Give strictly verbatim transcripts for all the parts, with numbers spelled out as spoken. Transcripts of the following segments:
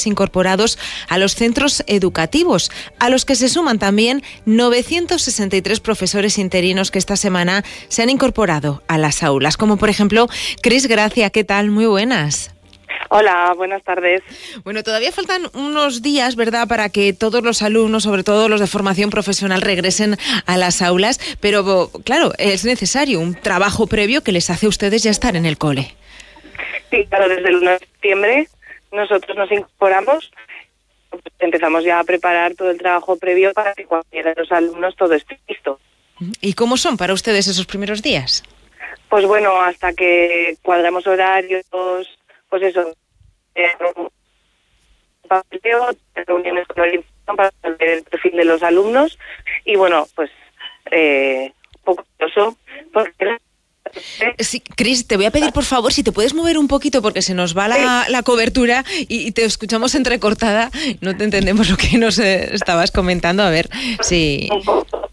incorporados a los centros educativos, a los que se suman también novecientos sesenta y tres profesores interinos que esta semana se han incorporado a las aulas, como por ejemplo Cris Gracia. ¿Qué tal? Muy buenas. Hola, buenas tardes. Bueno, todavía faltan unos días, ¿verdad?, para que todos los alumnos, sobre todo los de formación profesional, regresen a las aulas, pero claro, es necesario un trabajo previo que les hace a ustedes ya estar en el cole. Sí, claro, desde el uno de septiembre nosotros nos incorporamos, empezamos ya a preparar todo el trabajo previo para que cuando lleguen los alumnos todo esté listo. ¿Y cómo son para ustedes esos primeros días? Pues bueno, hasta que cuadramos horarios, pues eso, eh, papeleo, reuniones con el instituto para saber el perfil de los alumnos y bueno, pues eh, un poco curioso. Porque... Sí, Cris, te voy a pedir por favor si te puedes mover un poquito porque se nos va la, la cobertura y, y te escuchamos entrecortada, no te entendemos lo que nos eh, estabas comentando, a ver si... Un poco.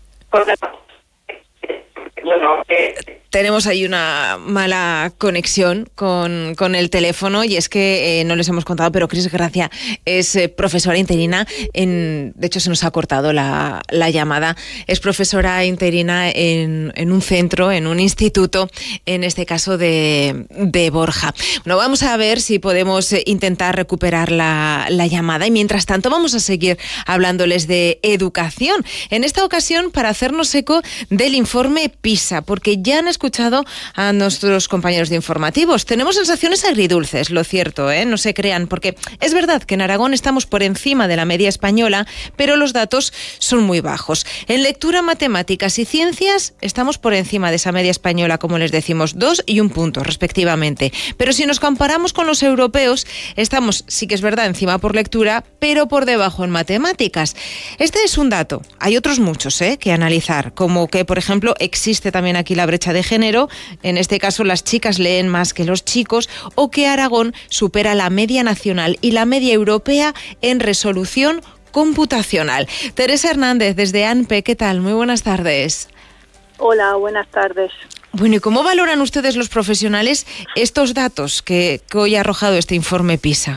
Bueno, eh... Tenemos ahí una mala conexión con, con el teléfono y es que eh, no les hemos contado, pero Cris Gracia es eh, profesora interina, en, de hecho se nos ha cortado la, la llamada, es profesora interina en, en un centro, en un instituto, en este caso de, de Borja. Bueno, vamos a ver si podemos eh, intentar recuperar la, la llamada y mientras tanto vamos a seguir hablándoles de educación, en esta ocasión para hacernos eco del informe PISA, porque ya han escuchado escuchado a nuestros compañeros de informativos. Tenemos sensaciones agridulces, lo cierto, ¿eh? No se crean, porque es verdad que en Aragón estamos por encima de la media española, pero los datos son muy bajos. En lectura, matemáticas y ciencias estamos por encima de esa media española, como les decimos, dos y un punto, respectivamente. Pero si nos comparamos con los europeos, estamos, sí que es verdad, encima por lectura, pero por debajo en matemáticas. Este es un dato. Hay otros muchos, ¿eh?, que analizar, como que, por ejemplo, existe también aquí la brecha de género, en este caso las chicas leen más que los chicos, o que Aragón supera la media nacional y la media europea en resolución computacional. Teresa Hernández, desde A N P E, ¿qué tal? Muy buenas tardes. Hola, buenas tardes. Bueno, ¿y cómo valoran ustedes los profesionales estos datos que, que hoy ha arrojado este informe PISA?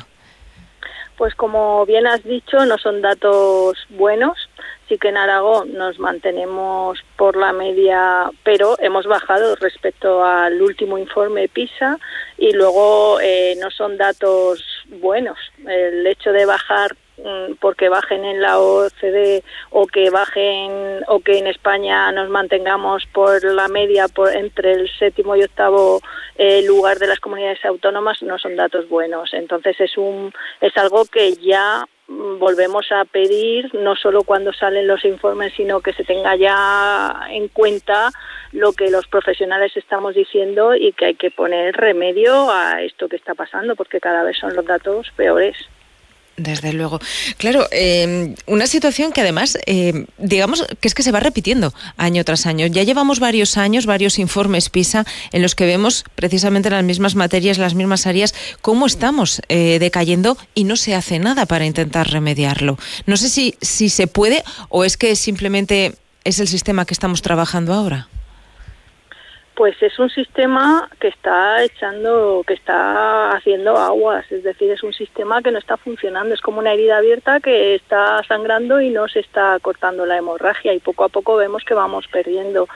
Pues como bien has dicho, no son datos buenos. Sí que en Aragón nos mantenemos por la media, pero hemos bajado respecto al último informe PISA y luego eh, no son datos buenos. El hecho de bajar porque bajen en la O C D o que bajen o que en España nos mantengamos por la media por entre el séptimo y octavo eh, lugar de las comunidades autónomas no son datos buenos. Entonces es un es algo que ya volvemos a pedir, no solo cuando salen los informes, sino que se tenga ya en cuenta lo que los profesionales estamos diciendo y que hay que poner remedio a esto que está pasando, porque cada vez son los datos peores. Desde luego. Claro, eh, una situación que además, eh, digamos, que es que se va repitiendo año tras año. Ya llevamos varios años, varios informes PISA en los que vemos precisamente las mismas materias, las mismas áreas, cómo estamos eh, decayendo y no se hace nada para intentar remediarlo. No sé si, si se puede o es que simplemente es el sistema que estamos trabajando ahora. Pues es un sistema que está echando, que está haciendo aguas, es decir, es un sistema que no está funcionando, es como una herida abierta que está sangrando y no se está cortando la hemorragia y poco a poco vemos que vamos perdiendo.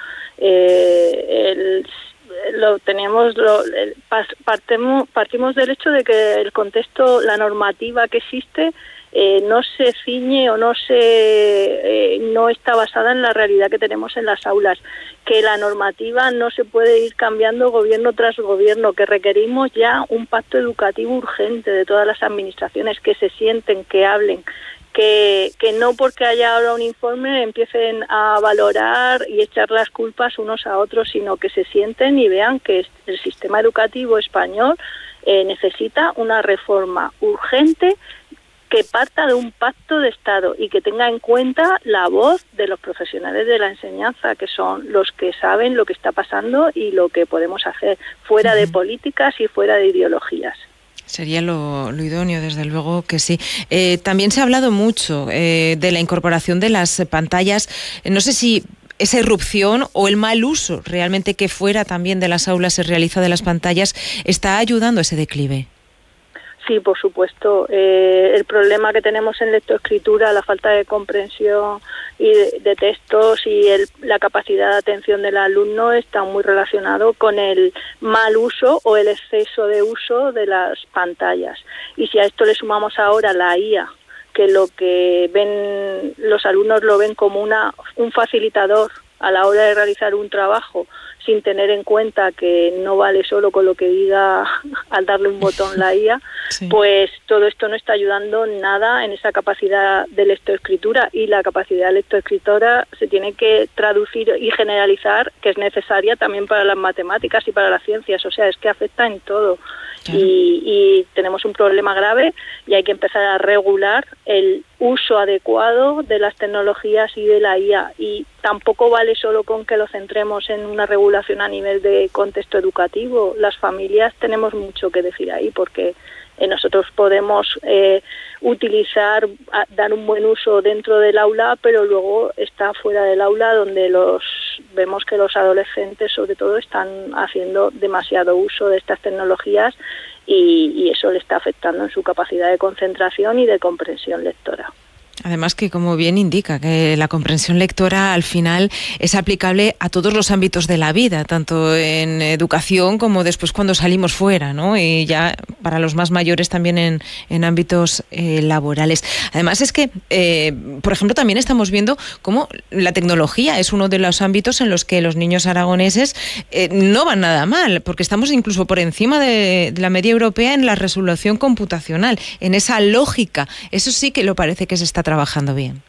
Eh, el, lo tenemos, lo, el, partimos, partimos del hecho de que el contexto, la normativa que existe, Eh, no se ciñe o no se eh, no está basada en la realidad que tenemos en las aulas, que la normativa no se puede ir cambiando gobierno tras gobierno, que requerimos ya un pacto educativo urgente de todas las administraciones, que se sienten, que hablen, que, que no porque haya ahora un informe empiecen a valorar y echar las culpas unos a otros, sino que se sienten y vean que el sistema educativo español eh, necesita una reforma urgente que parta de un pacto de Estado y que tenga en cuenta la voz de los profesionales de la enseñanza, que son los que saben lo que está pasando y lo que podemos hacer, fuera de políticas y fuera de ideologías. Sería lo, lo idóneo, desde luego que sí. Eh, también se ha hablado mucho eh, de la incorporación de las pantallas. No sé si esa irrupción o el mal uso realmente que fuera también de las aulas se realiza de las pantallas está ayudando a ese declive. Sí, por supuesto. Eh, el problema que tenemos en lectoescritura, la falta de comprensión y de, de textos y el, la capacidad de atención del alumno está muy relacionado con el mal uso o el exceso de uso de las pantallas. Y si a esto le sumamos ahora la I A, que lo que ven los alumnos lo ven como una un facilitador a la hora de realizar un trabajo, sin tener en cuenta que no vale solo con lo que diga al darle un botón la I A, sí. Pues todo esto no está ayudando nada en esa capacidad de lectoescritura, y la capacidad de lectoescritora se tiene que traducir y generalizar, que es necesaria también para las matemáticas y para las ciencias, o sea, es que afecta en todo. Claro. Y, y tenemos un problema grave y hay que empezar a regular el uso adecuado de las tecnologías y de la I A, y tampoco vale solo con que lo centremos en una regulación a nivel de contexto educativo. Las familias tenemos mucho que decir ahí, porque eh, nosotros podemos eh, utilizar, a, dar un buen uso dentro del aula, pero luego está fuera del aula donde los vemos que los adolescentes sobre todo están haciendo demasiado uso de estas tecnologías y, y eso le está afectando en su capacidad de concentración y de comprensión lectora. Además que, como bien indica, que la comprensión lectora al final es aplicable a todos los ámbitos de la vida, tanto en educación como después cuando salimos fuera, ¿no? Y ya para los más mayores también en, en ámbitos eh, laborales. Además es que, eh, por ejemplo, también estamos viendo cómo la tecnología es uno de los ámbitos en los que los niños aragoneses eh, no van nada mal, porque estamos incluso por encima de, de la media europea en la resolución computacional, en esa lógica. Eso sí que lo parece que se está trabajando bien.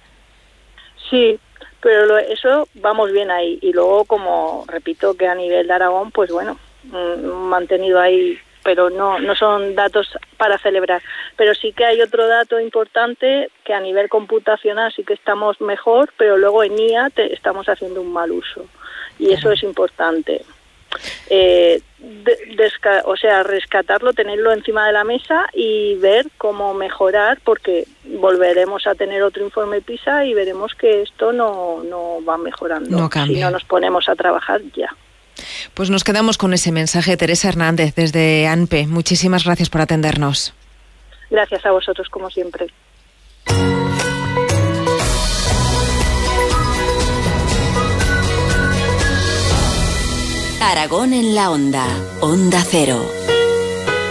Sí, pero lo, eso vamos bien ahí. Y luego, como repito, que a nivel de Aragón, pues bueno, mmm, mantenido ahí, pero no, no son datos para celebrar. Pero sí que hay otro dato importante, que a nivel computacional sí que estamos mejor, pero luego en I A te, estamos haciendo un mal uso. Y eso uh-huh. es importante. Eh, de, desca, o sea, rescatarlo, tenerlo encima de la mesa y ver cómo mejorar, porque volveremos a tener otro informe PISA y veremos que esto no, no va mejorando, no cambia. Si no nos ponemos a trabajar ya. Pues nos quedamos con ese mensaje. Teresa Hernández, desde A N P E. Muchísimas gracias por atendernos. Gracias a vosotros, como siempre. Aragón en la Onda, Onda Cero.